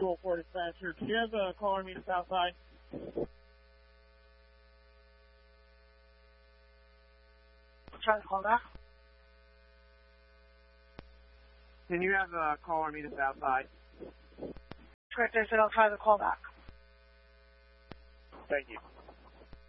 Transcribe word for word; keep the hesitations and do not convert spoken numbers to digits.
School for Dispatcher. Do you have a caller meet us outside? Try to call back. Can you have a caller meet us outside? Correct, I said I'll try the call back. Thank you.